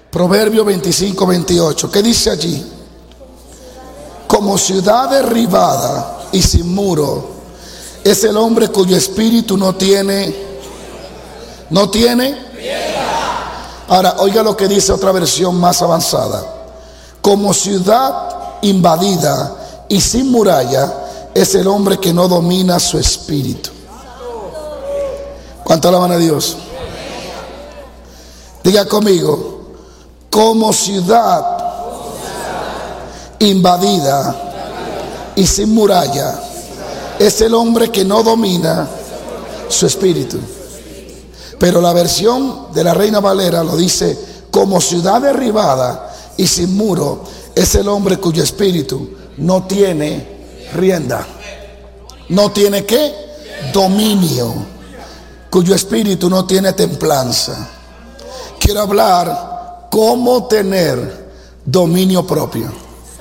Proverbio 25:28. ¿Qué dice allí? Como ciudad derribada y sin muro es el hombre cuyo espíritu no tiene. Ahora, oiga lo que dice otra versión más avanzada. Como ciudad invadida y sin muralla es el hombre que no domina su espíritu. ¿Cuánto alaban a Dios? Diga conmigo: como ciudad invadida y sin muralla es el hombre que no domina su espíritu. Pero la versión de la Reina Valera lo dice: como ciudad derribada y sin muro es el hombre cuyo espíritu no tiene rienda. ¿No tiene qué? Dominio. Cuyo espíritu no tiene templanza. Quiero hablar cómo tener dominio propio.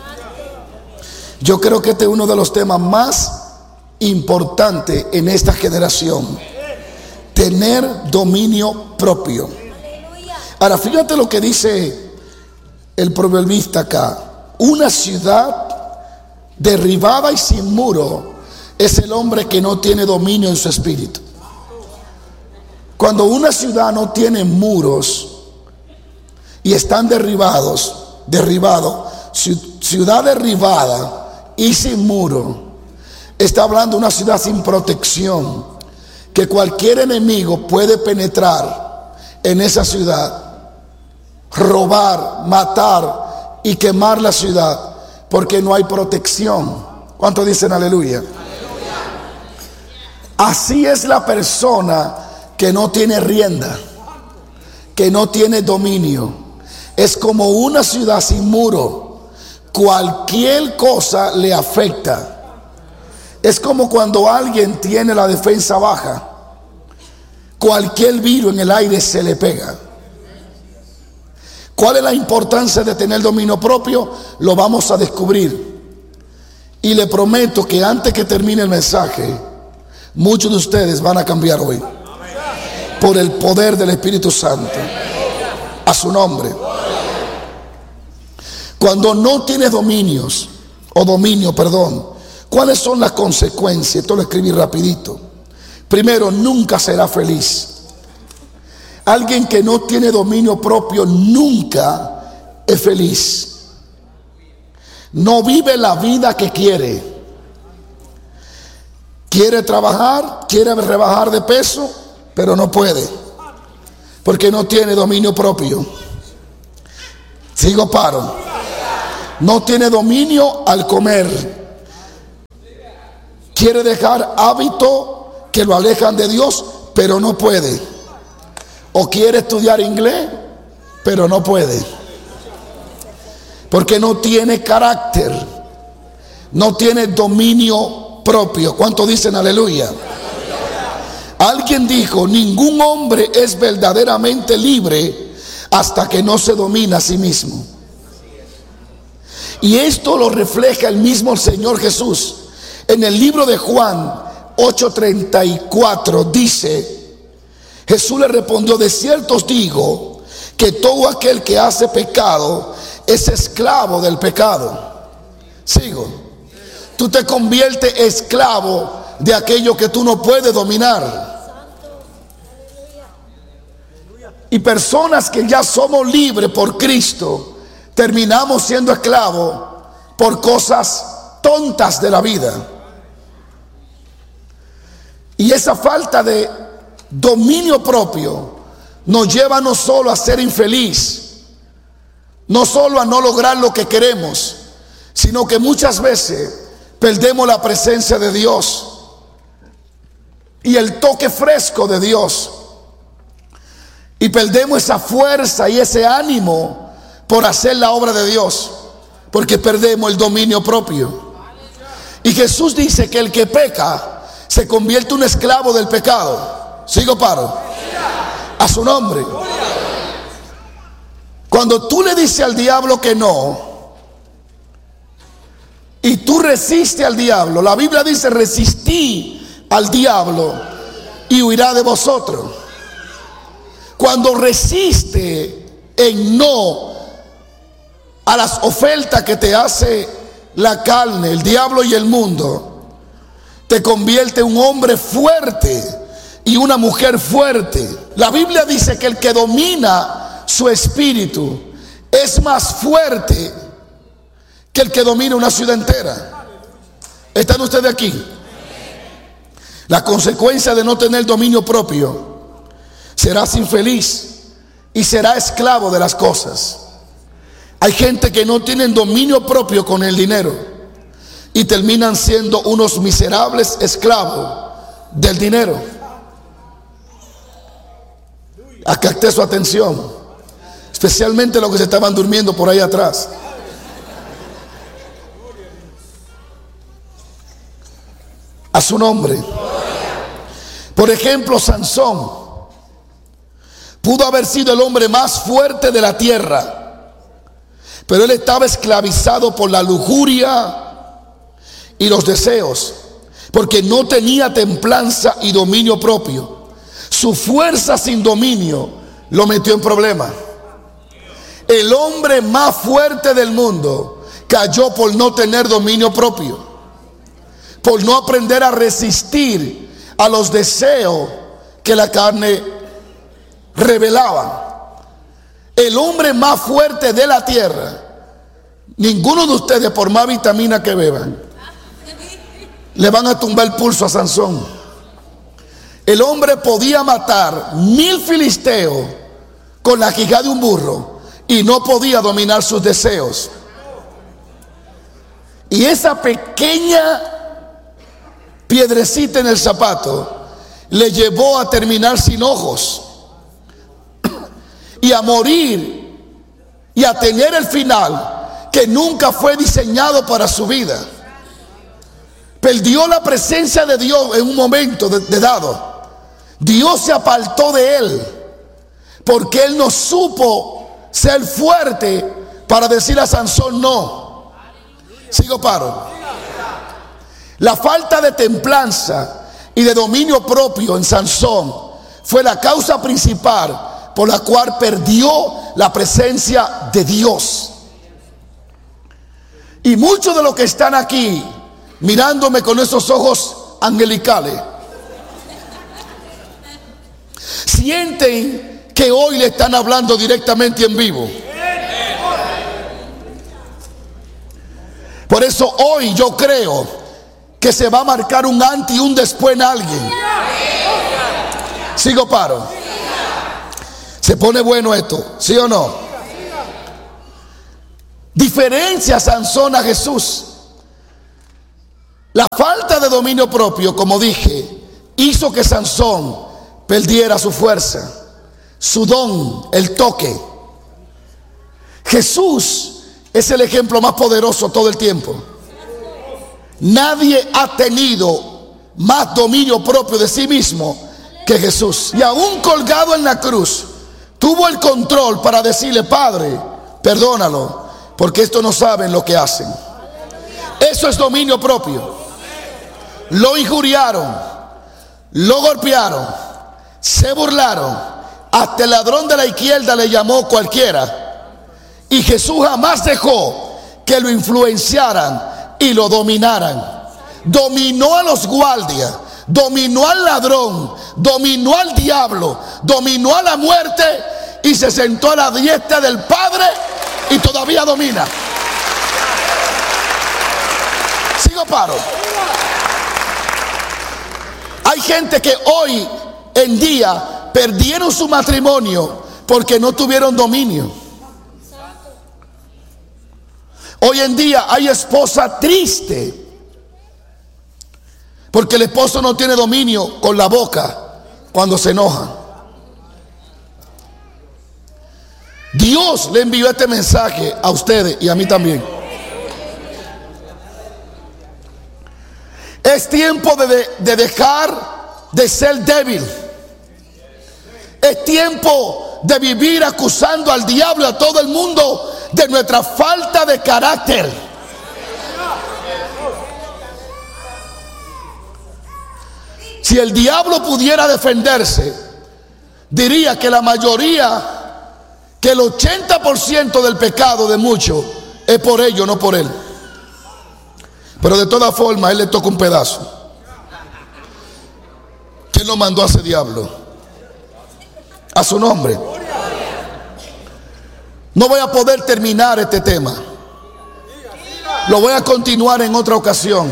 Yo creo que este es uno de los temas más importantes en esta generación. Tener dominio propio. Ahora, fíjate lo que dice el proverbista acá. Una ciudad derribada y sin muro es el hombre que no tiene dominio en su espíritu. Cuando una ciudad no tiene muros y están derribado, ciudad derribada y sin muro, está hablando de una ciudad sin protección, que cualquier enemigo puede penetrar en esa ciudad, robar, matar y quemar la ciudad, porque no hay protección. ¿Cuántos dicen aleluya? Así es la persona que no tiene rienda, que no tiene dominio. Es como una ciudad sin muro. Cualquier cosa le afecta. Es como cuando alguien tiene la defensa baja. Cualquier virus en el aire se le pega. ¿Cuál es la importancia de tener dominio propio? Lo vamos a descubrir. Y le prometo que antes que termine el mensaje, muchos de ustedes van a cambiar hoy. Por el poder del Espíritu Santo. A su nombre. Cuando no tienes dominio, ¿cuáles son las consecuencias? Esto lo escribí rapidito. Primero, nunca será feliz. Alguien que no tiene dominio propio nunca es feliz. No vive la vida que quiere. Quiere trabajar, quiere rebajar de peso, pero no puede, porque no tiene dominio propio. Sigo, paro. No tiene dominio al comer. Quiere dejar hábitos que lo alejan de Dios, pero no puede. O quiere estudiar inglés, pero no puede, porque no tiene carácter, no tiene dominio propio. ¿Cuántos dicen aleluya? Alguien dijo: ningún hombre es verdaderamente libre hasta que no se domina a sí mismo. Y esto lo refleja el mismo Señor Jesús. En el libro de Juan 8:34 dice: Jesús le respondió: de cierto os digo que todo aquel que hace pecado es esclavo del pecado. Sigo. Tú te conviertes esclavo de aquello que tú no puedes dominar. Y personas que ya somos libres por Cristo, terminamos siendo esclavos por cosas tontas de la vida. Y esa falta de dominio propio nos lleva no solo a ser infeliz, no solo a no lograr lo que queremos, sino que muchas veces perdemos la presencia de Dios y el toque fresco de Dios, y perdemos esa fuerza y ese ánimo por hacer la obra de Dios, porque perdemos el dominio propio. Y Jesús dice que el que peca se convierte en un esclavo del pecado. Sigo, paro. A su nombre. Cuando tú le dices al diablo que no, y tú resistes al diablo, la Biblia dice: resistí al diablo y huirá de vosotros. Cuando resiste en no a las ofertas que te hace la carne, el diablo y el mundo, te convierte en un hombre fuerte y una mujer fuerte. La Biblia dice que el que domina su espíritu es más fuerte que el que domina una ciudad entera. ¿Están ustedes aquí? La consecuencia de no tener dominio propio: serás infeliz y será esclavo de las cosas. Hay gente que no tienen dominio propio con el dinero y terminan siendo unos miserables esclavos del dinero. Capté su atención, especialmente los que se estaban durmiendo por ahí atrás. A su nombre. Por ejemplo, Sansón pudo haber sido el hombre más fuerte de la tierra, pero él estaba esclavizado por la lujuria y los deseos, porque no tenía templanza y dominio propio. Su fuerza sin dominio lo metió en problemas. El hombre más fuerte del mundo cayó por no tener dominio propio, por no aprender a resistir a los deseos que la carne revelaba. El hombre más fuerte de la tierra, ninguno de ustedes, por más vitamina que beban, le van a tumbar el pulso a Sansón. El hombre podía matar 1000 filisteos con la quijada de un burro y no podía dominar sus deseos. Y esa pequeña piedrecita en el zapato le llevó a terminar sin ojos y a morir y a tener el final que nunca fue diseñado para su vida. Perdió la presencia de Dios en un momento de dado. Dios se apartó de él porque él no supo ser fuerte para decir a Sansón no. Sigo paro. La falta de templanza y de dominio propio en Sansón fue la causa principal por la cual perdió la presencia de Dios. Y muchos de los que están aquí mirándome con esos ojos angelicales sienten que hoy le están hablando directamente en vivo. Por eso hoy yo creo que se va a marcar un antes y un después en alguien. Sigo paro. Se pone bueno esto, ¿sí o no? Diferencia Sansón a Jesús. La falta de dominio propio, como dije, hizo que Sansón perdiera su fuerza, su don, el toque. Jesús es el ejemplo más poderoso todo el tiempo. Nadie ha tenido más dominio propio de sí mismo que Jesús. Y aún colgado en la cruz, tuvo el control para decirle: Padre, perdónalo, porque estos no saben lo que hacen. Eso es dominio propio. Lo injuriaron, lo golpearon, se burlaron, hasta el ladrón de la izquierda le llamó cualquiera, y Jesús jamás dejó que lo influenciaran y lo dominaran. Dominó a los guardias, dominó al ladrón, dominó al diablo, dominó a la muerte y se sentó a la diestra del Padre y todavía domina. Sigo paro. Hay gente que hoy en día perdieron su matrimonio porque no tuvieron dominio. Hoy en día hay esposa triste porque el esposo no tiene dominio con la boca cuando se enoja. Dios le envió este mensaje a ustedes y a mí también. Es tiempo de dejar de ser débil. Es tiempo de vivir acusando al diablo y a todo el mundo de nuestra falta de carácter. Si el diablo pudiera defenderse, diría que la mayoría que que el 80% del pecado de muchos es por ellos, no por él. Pero de todas formas, él le toca un pedazo. ¿Quién lo mandó a ese diablo? A su nombre. No voy a poder terminar este tema. Lo voy a continuar en otra ocasión,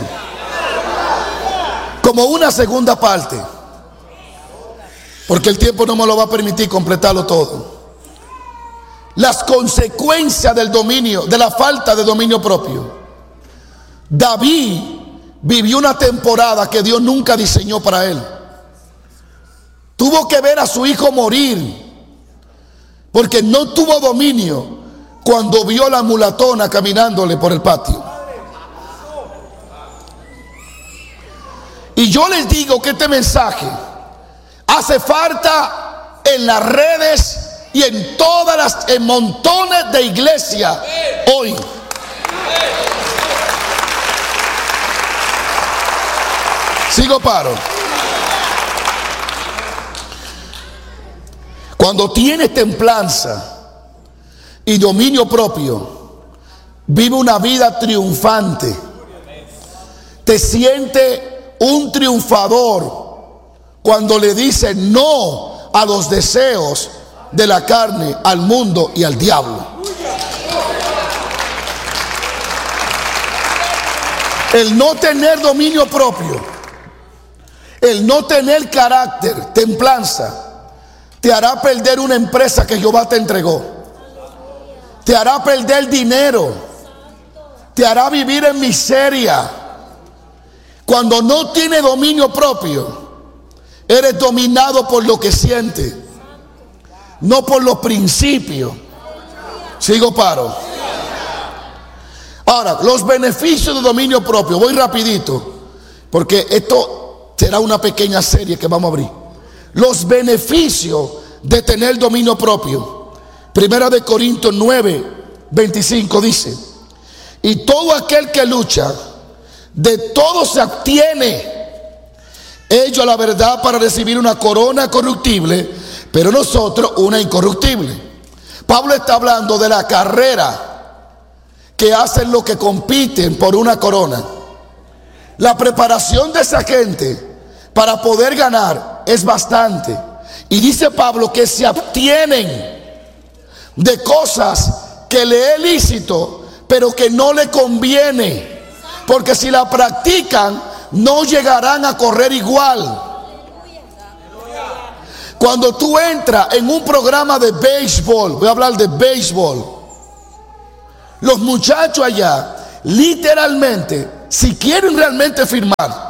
como una segunda parte, porque el tiempo no me lo va a permitir completarlo todo. Las consecuencias del dominio, de la falta de dominio propio. David vivió una temporada que Dios nunca diseñó para él. Tuvo que ver a su hijo morir porque no tuvo dominio cuando vio a la mulatona caminándole por el patio. Y yo les digo que este mensaje hace falta en las redes y en montones de iglesias hoy. Sigo paro. Cuando tienes templanza y dominio propio, vive una vida triunfante. Te siente un triunfador cuando le dice no a los deseos de la carne, al mundo y al diablo. El no tener dominio propio, el no tener carácter, templanza, te hará perder una empresa que Jehová te entregó. Te hará perder dinero. Te hará vivir en miseria. Cuando no tienes dominio propio, eres dominado por lo que sientes, no por los principios. Sigo paro. Ahora, los beneficios de dominio propio. Voy rapidito, porque esto será una pequeña serie que vamos a abrir. Los beneficios de tener dominio propio. Primera de Corintios 9:25 dice: y todo aquel que lucha, de todo se abstiene, ellos a la verdad para recibir una corona corruptible, pero nosotros una incorruptible. Pablo está hablando de la carrera que hacen los que compiten por una corona. La preparación de esa gente para poder ganar es bastante. Y dice Pablo que se abstienen de cosas que le es lícito, pero que no le conviene, porque si la practican no llegarán a correr igual. Cuando tú entras en un programa de béisbol, voy a hablar de béisbol, los muchachos allá literalmente, si quieren realmente firmar,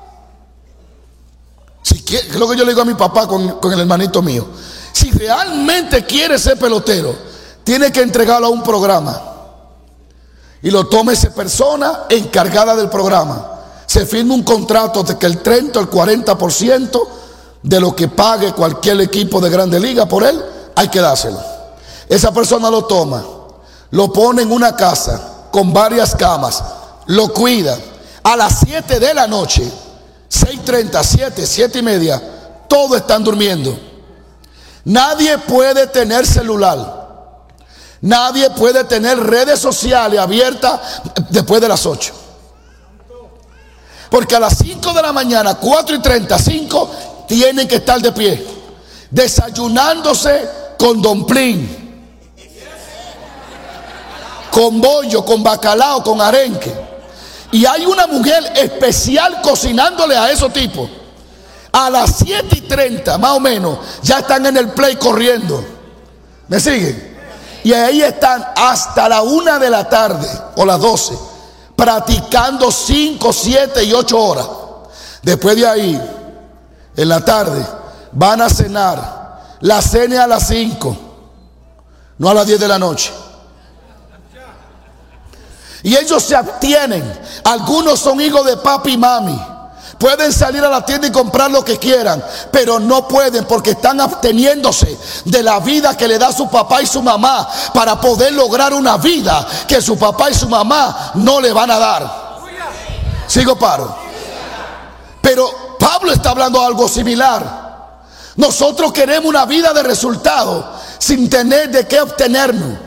es lo que yo le digo a mi papá con el hermanito mío, si realmente quiere ser pelotero, tiene que entregarlo a un programa y lo toma esa persona encargada del programa. Se firma un contrato de que el 30 o el 40% de lo que pague cualquier equipo de Grande Liga por él, hay que dárselo. Esa persona lo toma, lo pone en una casa con varias camas, lo cuida. A las 7 de la noche, 6:30, 7:30, todos están durmiendo. Nadie puede tener celular, nadie puede tener redes sociales abiertas después de las 8, porque a las 5 de la mañana, 4:35, tienen que estar de pie, desayunándose con domplín, con bollo, con bacalao, con arenque. Y hay una mujer especial cocinándole a esos tipos. A las 7:30 más o menos ya están en el play corriendo. ¿Me siguen? Y ahí están hasta la 1 de la tarde o las 12 practicando 5, 7 y 8 horas. Después de ahí, en la tarde, van a cenar. La cena a las 5, no a las 10 de la noche. Y ellos se abstienen. Algunos son hijos de papi y mami. Pueden salir a la tienda y comprar lo que quieran, pero no pueden porque están absteniéndose de la vida que le da su papá y su mamá para poder lograr una vida que su papá y su mamá no le van a dar. Sigo paro. Pero Pablo está hablando de algo similar. Nosotros queremos una vida de resultado, sin tener de qué obtenerlo,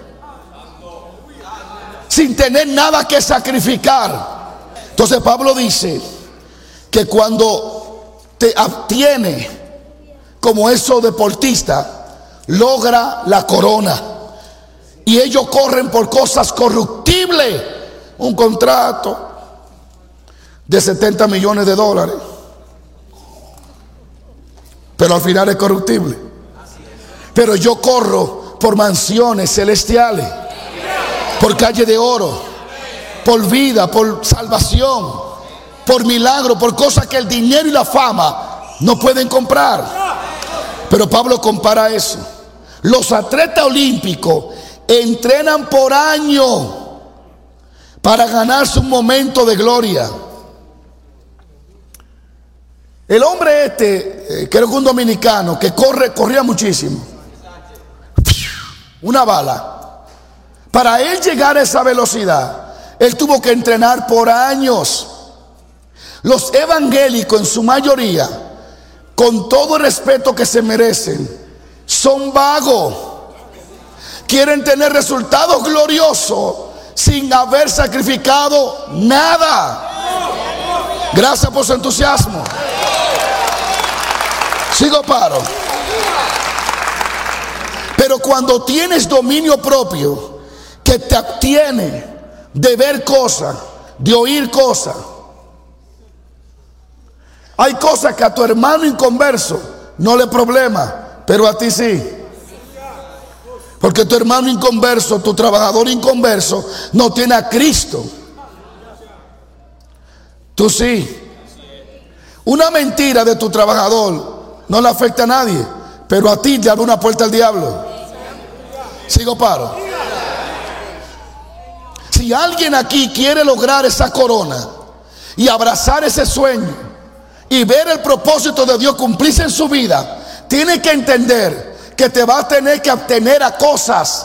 sin tener nada que sacrificar. Entonces Pablo dice que cuando te abstiene como esos deportistas, logra la corona. Y ellos corren por cosas corruptibles. Un contrato de $70 millones, pero al final es corruptible. Pero yo corro por mansiones celestiales, por calle de oro, por vida, por salvación, por milagro, por cosas que el dinero y la fama no pueden comprar. Pero Pablo compara eso. Los atletas olímpicos entrenan por año para ganarse un momento de gloria. El hombre creo que un dominicano que corría muchísimo, una bala. Para él llegar a esa velocidad, él tuvo que entrenar por años. Los evangélicos en su mayoría, con todo el respeto que se merecen, son vagos. Quieren tener resultados gloriosos sin haber sacrificado nada. Gracias por su entusiasmo. Sigo paro. Pero cuando tienes dominio propio, que te abstiene de ver cosas, de oír cosas. Hay cosas que a tu hermano inconverso no le problema, pero a ti sí. Porque tu hermano inconverso, tu trabajador inconverso, no tiene a Cristo. Tú sí. Una mentira de tu trabajador no le afecta a nadie, pero a ti te abre una puerta al diablo. Sigo paro. Si alguien aquí quiere lograr esa corona y abrazar ese sueño y ver el propósito de Dios cumplirse en su vida, tiene que entender que te vas a tener que abstener a cosas.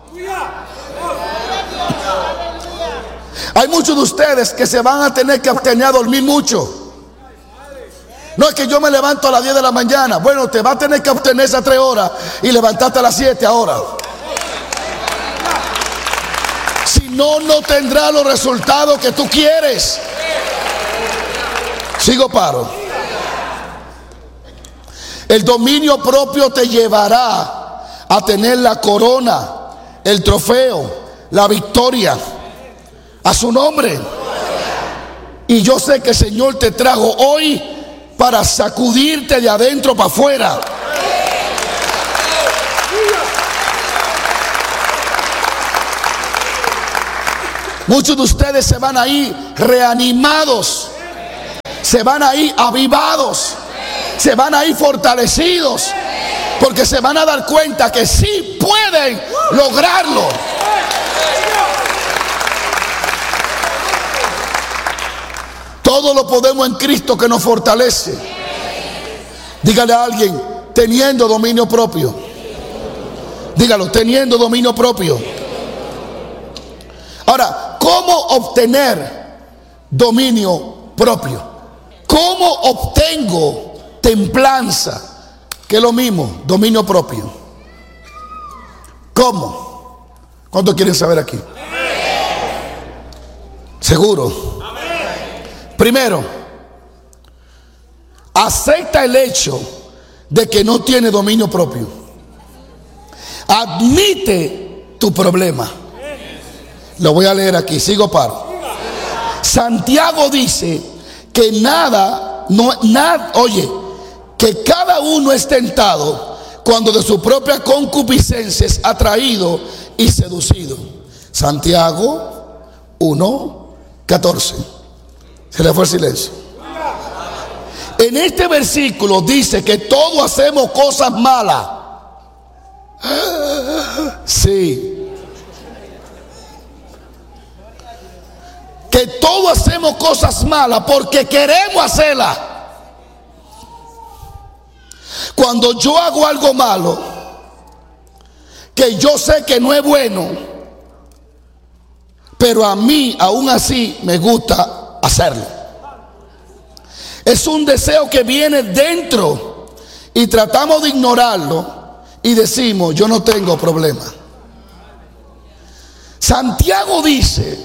Hay muchos de ustedes que se van a tener que abstener a dormir mucho. No es que yo me levanto a las 10 de la mañana. Bueno, te vas a tener que abstener esas 3 horas y levantarte a las 7 ahora. Si no, no tendrás los resultados que tú quieres. Sigo paro. El dominio propio te llevará a tener la corona, el trofeo, la victoria a su nombre. Y yo sé que el Señor te trajo hoy para sacudirte de adentro para afuera. Muchos de ustedes se van a ir reanimados, se van a ir avivados, se van a ir fortalecidos, porque se van a dar cuenta que sí pueden lograrlo. Todo lo podemos en Cristo que nos fortalece. Dígale a alguien, teniendo dominio propio. Dígalo, teniendo dominio propio. Ahora, ¿cómo obtener dominio propio? ¿Cómo obtengo templanza? Que es lo mismo, dominio propio. ¿Cómo? ¿Cuántos quieren saber aquí? ¿Seguro? Primero, acepta el hecho de que no tiene dominio propio. Admite tu problema. Lo voy a leer aquí, sigo paro. Santiago dice que que cada uno es tentado cuando de su propia concupiscencia es atraído y seducido. Santiago 1:14. Se le fue el silencio. En este versículo dice que todos hacemos cosas malas. Sí. Que todos hacemos cosas malas porque queremos hacerlas. Cuando yo hago algo malo, que yo sé que no es bueno, pero a mí aún así me gusta hacerlo. Es un deseo que viene dentro y tratamos de ignorarlo y decimos, yo no tengo problema. Santiago dice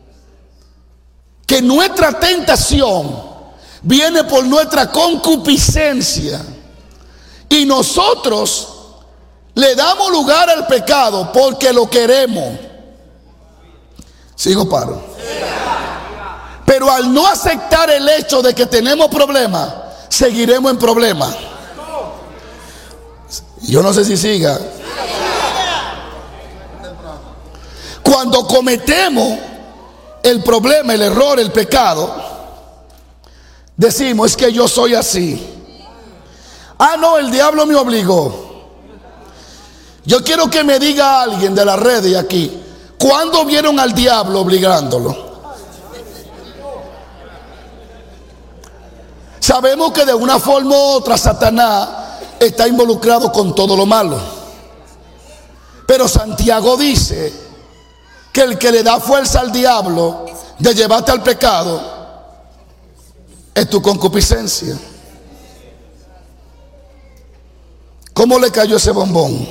que nuestra tentación viene por nuestra concupiscencia y nosotros le damos lugar al pecado porque lo queremos. Sigo, paro. Pero al no aceptar el hecho de que tenemos problemas, seguiremos en problemas. Yo no sé si siga. Cuando cometemos el problema, el error, el pecado, decimos, es que yo soy así. Ah, no, el diablo me obligó. Yo quiero que me diga alguien de la red y aquí, ¿cuándo vieron al diablo obligándolo? Sabemos que de una forma u otra Satanás está involucrado con todo lo malo. Pero Santiago dice que el que le da fuerza al diablo de llevarte al pecado es tu concupiscencia. ¿Cómo le cayó ese bombón?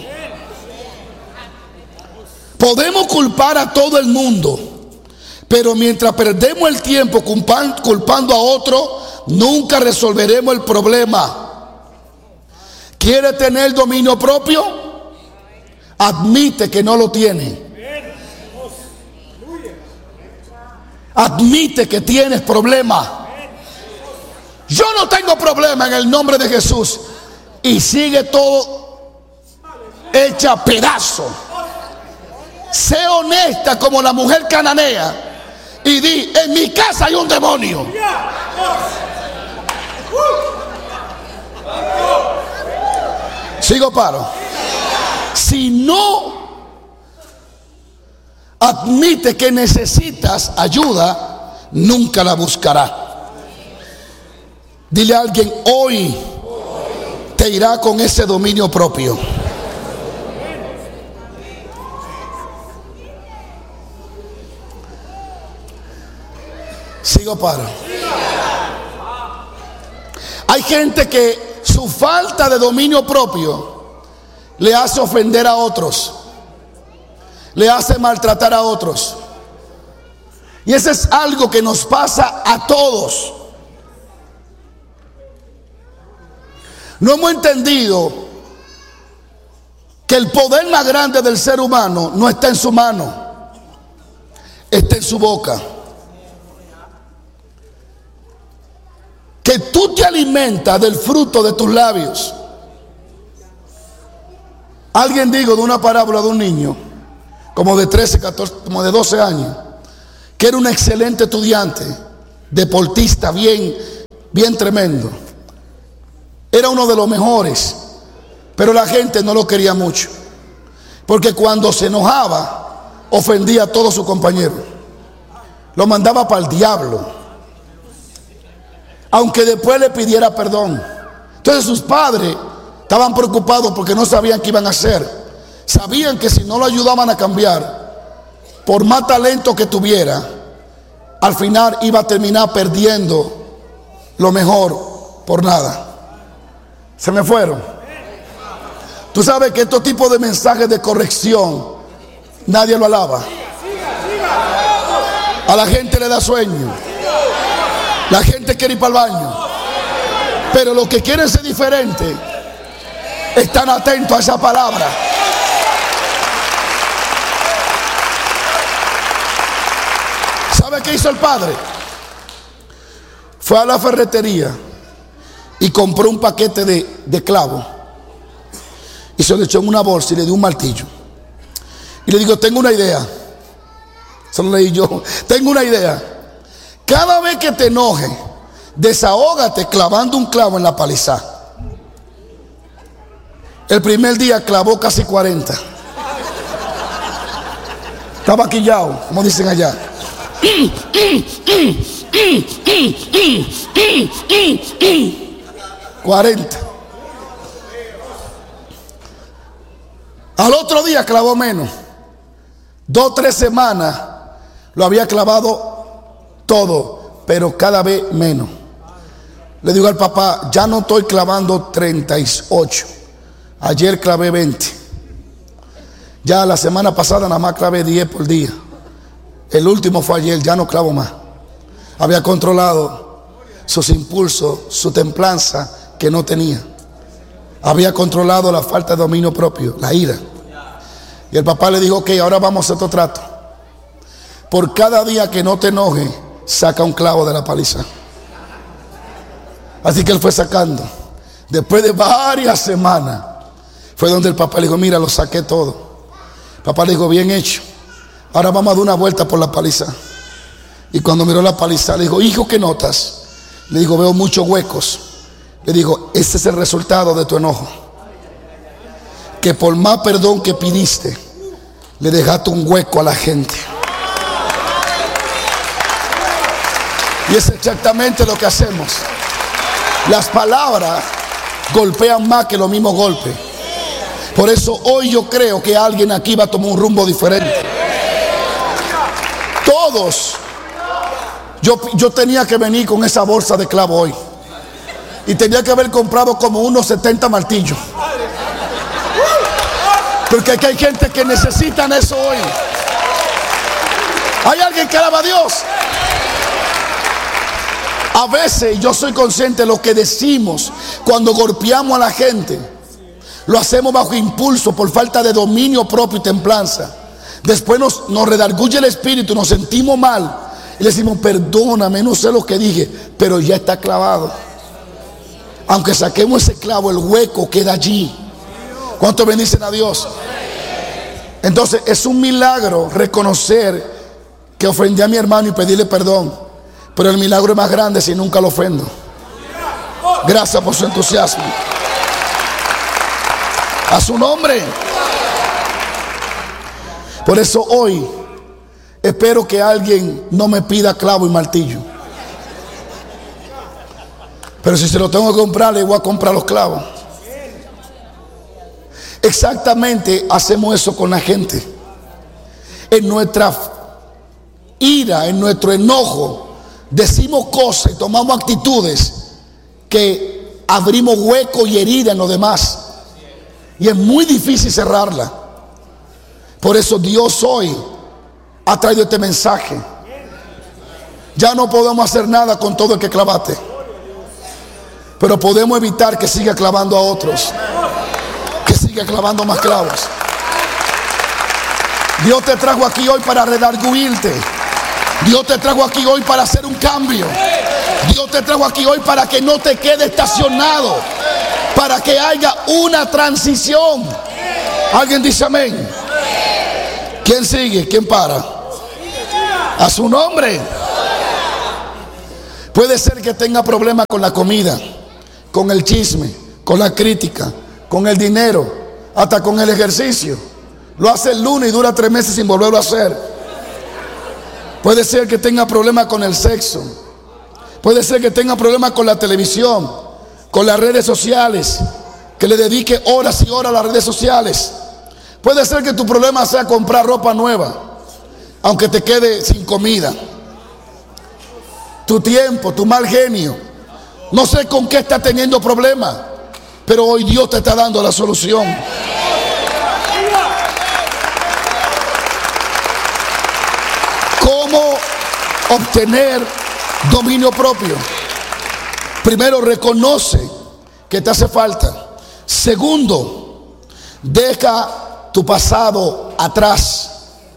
Podemos culpar a todo el mundo, pero mientras perdemos el tiempo culpando a otro, nunca resolveremos el problema. ¿Quiere tener dominio propio? Admite que no lo tiene. Admite que tienes problemas. Yo no tengo problema en el nombre de Jesús. Y sigue todo hecha pedazo. Sé honesta como la mujer cananea y di, en mi casa hay un demonio. Sigo, paro. Si no admite que necesitas ayuda, nunca la buscará. Dile a alguien, hoy te irá con ese dominio propio. Sigo, paro. Hay gente que su falta de dominio propio le hace ofender a otros, le hace maltratar a otros. Y eso es algo que nos pasa a todos. No hemos entendido que el poder más grande del ser humano no está en su mano, está en su boca. Que tú te alimentas del fruto de tus labios. Alguien dijo de una parábola de un niño como de 13, 14, como de 12 años, que era un excelente estudiante, deportista, bien tremendo. Era uno de los mejores, pero la gente no lo quería mucho, porque cuando se enojaba, ofendía a todos sus compañeros, lo mandaba para el diablo, aunque después le pidiera perdón. Entonces sus padres estaban preocupados porque no sabían qué iban a hacer. Sabían que si no lo ayudaban a cambiar, por más talento que tuviera, al final iba a terminar perdiendo lo mejor por nada. Se me fueron. Tú sabes que estos tipos de mensajes de corrección nadie lo alaba. A la gente le da sueño. La gente quiere ir para el baño. Pero los que quieren ser diferentes están atentos a esa palabra. ¿Sabe qué hizo el padre? Fue a la ferretería y compró un paquete de clavos y se lo echó en una bolsa y le dio un martillo. Y le digo, tengo una idea. Eso lo leí yo. Tengo una idea. Cada vez que te enojes, desahógate clavando un clavo en la palizada. El primer día clavó casi 40. Estaba quillado, como dicen allá. 40. Al otro día clavó menos. 2 o 3 semanas lo había clavado todo, pero cada vez menos. Le digo al papá, ya no estoy clavando 38, Ayer clavé 20. Ya la semana pasada nada más clavé 10 por día. El último fue ayer, ya no clavo más. Había controlado sus impulsos, su templanza que no tenía. Había controlado la falta de dominio propio, la ira. Y el papá le dijo: ok, ahora vamos a hacer otro trato. Por cada día que no te enoje, saca un clavo de la paliza. Así que él fue sacando. Después de varias semanas, fue donde el papá le dijo: mira, lo saqué todo. El papá le dijo: bien hecho. Ahora vamos a dar una vuelta por la paliza. Y cuando miró la paliza, le dijo: hijo, ¿qué notas? Le dijo: veo muchos huecos. Le digo: este es el resultado de tu enojo. Que por más perdón que pidiste, le dejaste un hueco a la gente. Y es exactamente lo que hacemos. Las palabras golpean más que los mismos golpes. Por eso hoy yo creo que alguien aquí va a tomar un rumbo diferente. Todos. Yo tenía que venir con esa bolsa de clavo hoy. Y tenía que haber comprado como unos 70 martillos. Porque aquí hay gente que necesitan eso hoy. Hay alguien que alaba a Dios. A veces yo soy consciente de lo que decimos cuando golpeamos a la gente. Lo hacemos bajo impulso, por falta de dominio propio y templanza. Después nos redarguye el espíritu, nos sentimos mal y le decimos: perdóname, no sé lo que dije, pero ya está clavado. Aunque saquemos ese clavo, el hueco queda allí. ¿Cuántos bendicen a Dios? Entonces es un milagro reconocer que ofendí a mi hermano y pedirle perdón. Pero el milagro es más grande si nunca lo ofendo. Gracias por su entusiasmo. A su nombre. Por eso hoy espero que alguien no me pida clavo y martillo. Pero si se lo tengo que comprar, le voy a comprar los clavos. Exactamente hacemos eso con la gente. En nuestra ira, en nuestro enojo, decimos cosas y tomamos actitudes que abrimos hueco y herida en los demás. Y es muy difícil cerrarla. Por eso Dios hoy ha traído este mensaje. Ya no podemos hacer nada con todo el que clavaste, pero podemos evitar que siga clavando a otros, que siga clavando más clavos. Dios te trajo aquí hoy para redarguirte. Dios te trajo aquí hoy para hacer un cambio. Dios te trajo aquí hoy para que no te quede estacionado, para que haya una transición. ¿Alguien dice amén? ¿Quién sigue? ¿Quién para? A su nombre. Puede ser que tenga problemas con la comida, con el chisme, con la crítica, con el dinero, hasta con el ejercicio. Lo hace el lunes y dura 3 meses sin volverlo a hacer. Puede ser que tenga problemas con el sexo. Puede ser que tenga problemas con la televisión, con las redes sociales, que le dedique horas y horas a las redes sociales. Puede ser que tu problema sea comprar ropa nueva, aunque te quede sin comida. Tu tiempo, tu mal genio. No sé con qué estás teniendo problemas, pero hoy Dios te está dando la solución. ¿Cómo obtener dominio propio? Primero, reconoce que te hace falta. Segundo, deja tu pasado atrás.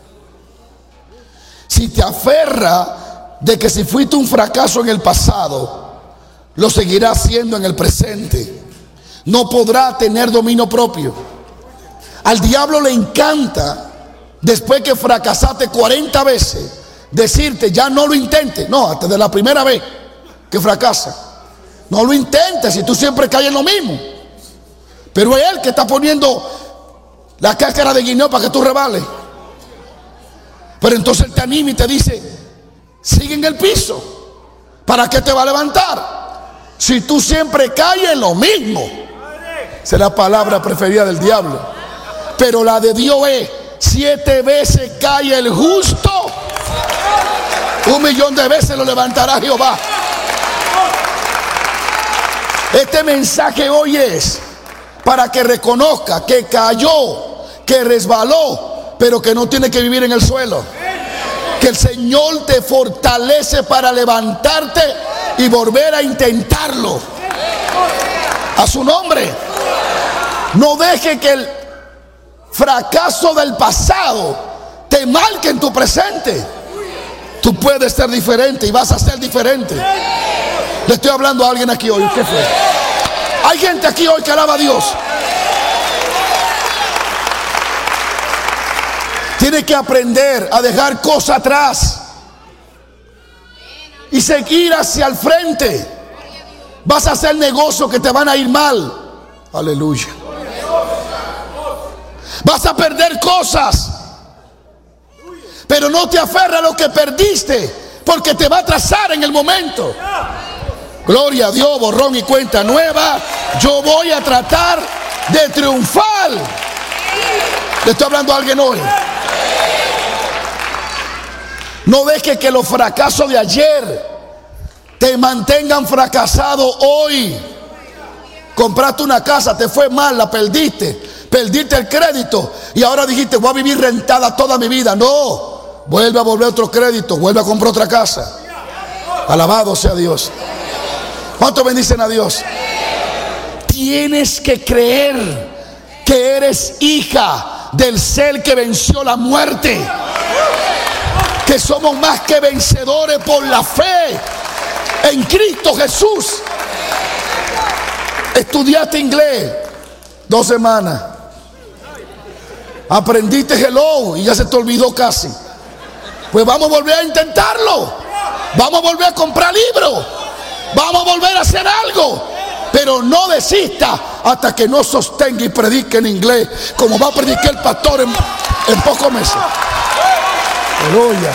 Si te aferra de que si fuiste un fracaso en el pasado, lo seguirás siendo en el presente, no podrá tener dominio propio. Al diablo le encanta, después que fracasaste 40 veces, decirte: ya no lo intentes. No, hasta de la primera vez que fracasa, no lo intentes, si tú siempre caes en lo mismo. Pero es él que está poniendo la cáscara de guineo para que tú rebales. Pero entonces él te anima y te dice: sigue en el piso. ¿Para qué te va a levantar? Si tú siempre caes en lo mismo. Esa es la palabra preferida del diablo. Pero la de Dios es: 7 veces cae el justo, 1.000.000 de veces lo levantará Jehová. Este mensaje hoy es para que reconozca que cayó, que resbaló, pero que no tiene que vivir en el suelo. Que el Señor te fortalece para levantarte y volver a intentarlo. A su nombre. No deje que el fracaso del pasado te marque en tu presente. Tú puedes ser diferente y vas a ser diferente. Le estoy hablando a alguien aquí hoy. ¿Qué fue? Hay gente aquí hoy que alaba a Dios. Tiene que aprender a dejar cosas atrás y seguir hacia el frente. Vas a hacer negocios que te van a ir mal. Aleluya. Vas a perder cosas, pero no te aferres a lo que perdiste, porque te va a atrasar en el momento. Gloria a Dios, borrón y cuenta nueva. Yo voy a tratar de triunfar. Le estoy hablando a alguien hoy. No dejes que los fracasos de ayer te mantengan fracasado hoy. Compraste una casa, te fue mal, la perdiste. Perdiste el crédito y ahora dijiste, voy a vivir rentada toda mi vida. No, vuelve a volver otro crédito, vuelve a comprar otra casa. Alabado sea Dios. ¿Cuántos bendicen a Dios? Tienes que creer que eres hija del ser que venció la muerte. Que somos más que vencedores por la fe en Cristo Jesús. Estudiaste inglés 2 semanas. Aprendiste hello y ya se te olvidó casi. Pues vamos a volver a intentarlo. Vamos a volver a comprar libros. Vamos a volver a hacer algo. Pero no desista hasta que no sostenga y predique en inglés como va a predicar el pastor en pocos meses. Aleluya.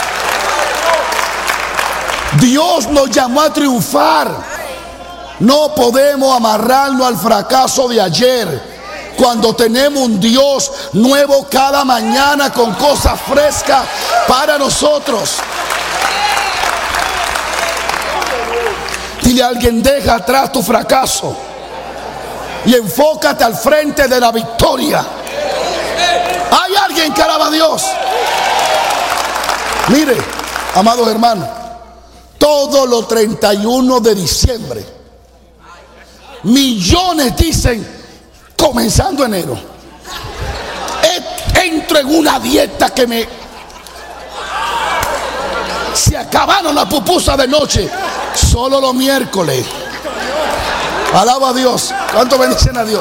Dios nos llamó a triunfar. No podemos amarrarnos al fracaso de ayer, cuando tenemos un Dios nuevo cada mañana con cosas frescas para nosotros. Dile a alguien, deja atrás tu fracaso y enfócate al frente de la victoria. Hay alguien que alaba a Dios. Mire, amados hermanos, todos los 31 de diciembre, millones dicen, comenzando enero, entro en una dieta que se acabaron las pupusas de noche. Solo los miércoles. Alaba a Dios. ¿Cuánto bendicen a Dios?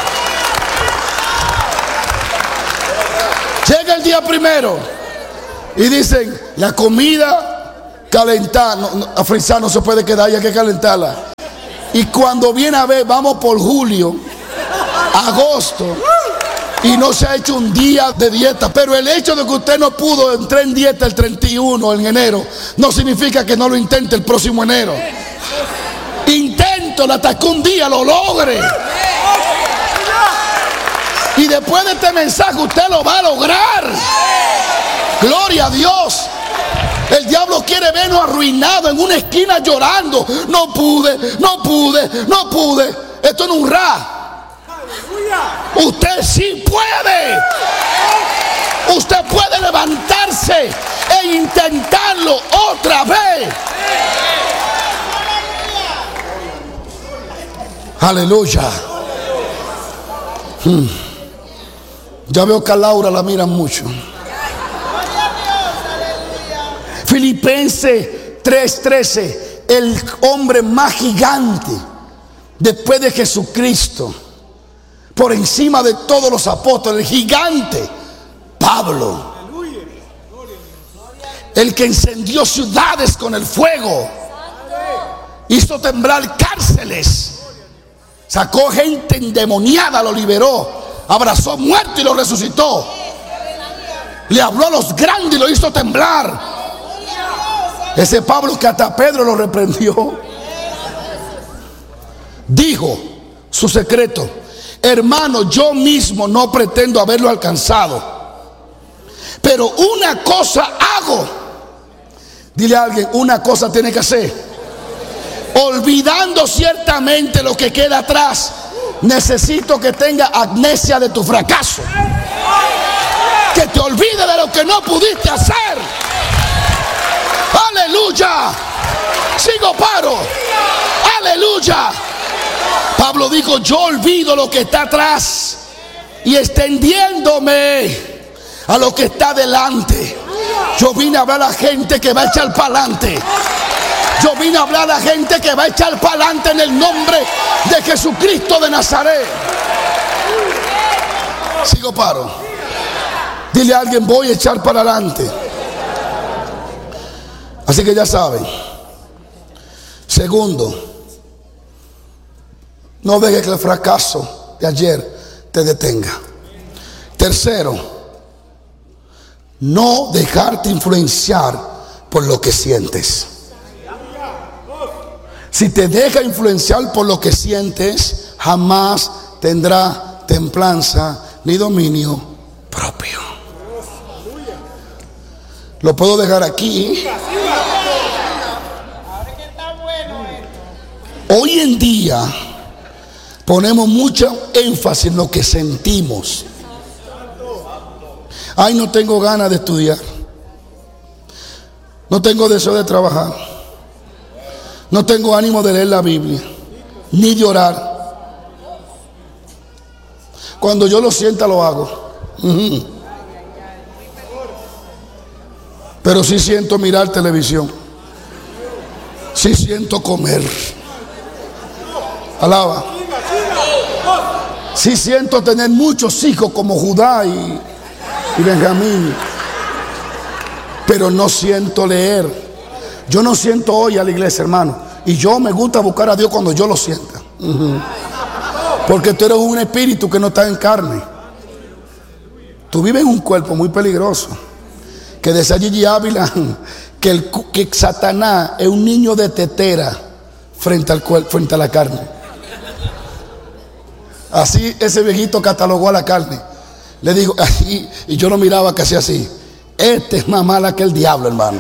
Llega el día primero y dicen, la comida calentada, a frizar no se puede quedar, hay que calentarla. Y cuando viene a ver, vamos por julio, agosto, y no se ha hecho un día de dieta. Pero el hecho de que usted no pudo entrar en dieta el 31 en enero no significa que no lo intente el próximo enero. Inténtalo hasta que un día lo logre. Y después de este mensaje usted lo va a lograr. Gloria a Dios. El diablo quiere vernos arruinados en una esquina llorando. No pude. Esto no es un ra. Usted sí puede. Usted puede levantarse e intentarlo otra vez. Aleluya. Ya veo que a Laura la miran mucho. Filipenses 3:13. El hombre más gigante después de Jesucristo, por encima de todos los apóstoles, el gigante Pablo, el que encendió ciudades con el fuego, hizo temblar cárceles, sacó gente endemoniada, lo liberó, abrazó muerto y lo resucitó, le habló a los grandes y lo hizo temblar. Ese Pablo que hasta Pedro lo reprendió, dijo su secreto: hermano, yo mismo no pretendo haberlo alcanzado, pero una cosa hago. Dile a alguien, una cosa tiene que hacer. Olvidando ciertamente lo que queda atrás, Necesito que tenga amnesia de tu fracaso. Que te olvide de lo que no pudiste hacer. Aleluya. Sigo paro. Aleluya. Pablo dijo: yo olvido lo que está atrás y extendiéndome a lo que está delante. Yo vine a hablar a la gente que va a echar para adelante. Yo vine a hablar a la gente que va a echar para adelante en el nombre de Jesucristo de Nazaret. Sigo paro. Dile a alguien: voy a echar para adelante. Así que ya saben. Segundo, no dejes que el fracaso de ayer te detenga. Tercero, no dejarte influenciar por lo que sientes. Si te deja influenciar por lo que sientes, jamás tendrá templanza ni dominio propio. Lo puedo dejar aquí. Hoy en día ponemos mucho énfasis en lo que sentimos. Ay, no tengo ganas de estudiar. No tengo deseo de trabajar. No tengo ánimo de leer la Biblia, ni de orar. Cuando yo lo sienta, lo hago. Pero sí siento mirar televisión. Sí siento comer. Alaba. Sí siento tener muchos hijos como Judá y Benjamín. Pero no siento leer. Yo no siento hoy a la iglesia, hermano. Y yo me gusta buscar a Dios cuando yo lo sienta. Porque tú eres un espíritu que no está en carne. Tú vives en un cuerpo muy peligroso. Que decía Gigi Ávila que Satanás es un niño de tetera frente al cuerpo, frente a la carne. Así ese viejito catalogó a la carne. Le digo, y yo lo miraba casi así. Este es más mala que el diablo, hermano.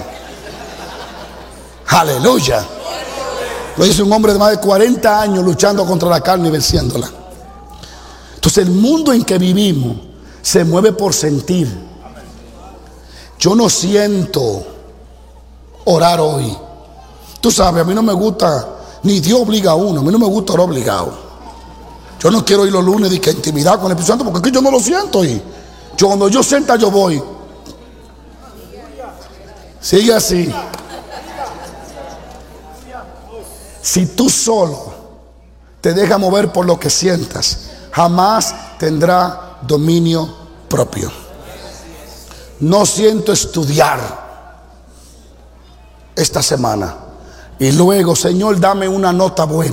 Aleluya. Lo dice un hombre de más de 40 años luchando contra la carne y venciéndola. Entonces el mundo en que vivimos se mueve por sentir. Yo no siento orar hoy. Tú sabes, a mí no me gusta, ni Dios obliga a uno. A mí no me gusta orar obligado. Yo no quiero ir los lunes de que intimidad con el Espíritu Santo, porque aquí yo no lo siento. Y yo, cuando yo sienta, yo voy. Sigue así. Si tú solo te dejas mover por lo que sientas, jamás tendrá dominio propio. No siento estudiar esta semana y luego, Señor, dame una nota buena.